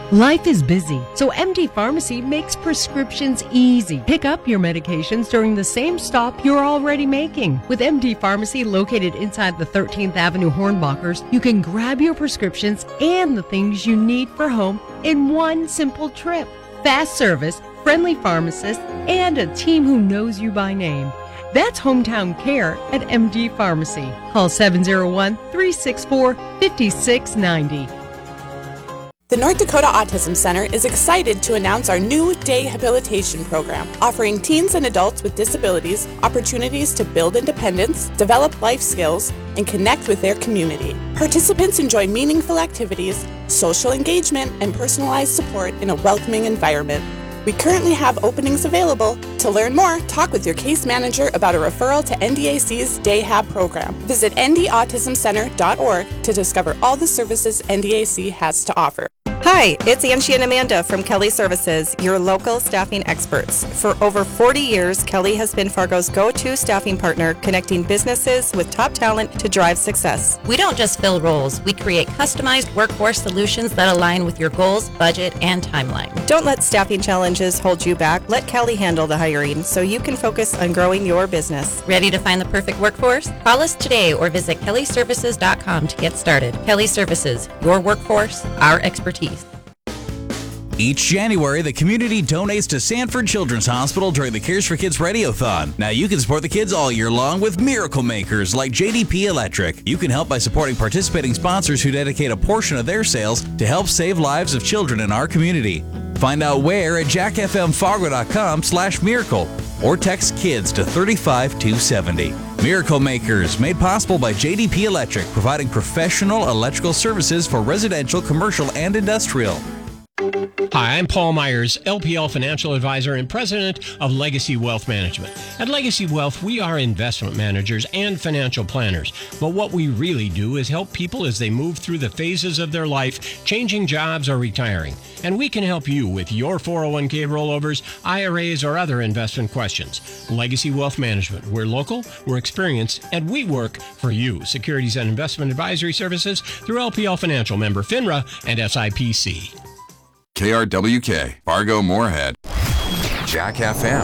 Life is busy, so MD Pharmacy makes prescriptions easy. Pick up your medications during the same stop you're already making. With MD Pharmacy located inside the 13th Avenue Hornbachers, you can grab your prescriptions and the things you need for home in one simple trip. Fast service, friendly pharmacists, and a team who knows you by name. That's hometown care at MD Pharmacy. Call 701-364-5690. The North Dakota Autism Center is excited to announce our new day habilitation program, offering teens and adults with disabilities opportunities to build independence, develop life skills, and connect with their community. Participants enjoy meaningful activities, social engagement, and personalized support in a welcoming environment. We currently have openings available. To learn more, talk with your case manager about a referral to NDAC's Day Hab program. Visit ndautismcenter.org to discover all the services NDAC has to offer. Hi, it's Angie and Amanda from Kelly Services, your local staffing experts. For over 40 years, Kelly has been Fargo's go-to staffing partner, connecting businesses with top talent to drive success. We don't just fill roles, we create customized workforce solutions that align with your goals, budget, and timeline. Don't let staffing challenges hold you back. Let Kelly handle the hiring so you can focus on growing your business. Ready to find the perfect workforce? Call us today or visit kellyservices.com to get started. Kelly Services, your workforce, our expertise. Each January, the community donates to Sanford Children's Hospital during the Cares for Kids Radiothon. Now you can support the kids all year long with miracle makers like JDP Electric. You can help by supporting participating sponsors who dedicate a portion of their sales to help save lives of children in our community. Find out where at jackfmfargo.com/miracle or text KIDS to 35270. Miracle Makers, made possible by JDP Electric, providing professional electrical services for residential, commercial, and industrial. Hi, I'm Paul Myers, LPL Financial Advisor and President of Legacy Wealth Management. At Legacy Wealth, we are investment managers and financial planners. But what we really do is help people as they move through the phases of their life, changing jobs or retiring. And we can help you with your 401k rollovers, IRAs, or other investment questions. Legacy Wealth Management. We're local, we're experienced, and we work for you. Securities and Investment Advisory Services through LPL Financial, member FINRA and SIPC. KRWK, Fargo Moorhead, Jack FM.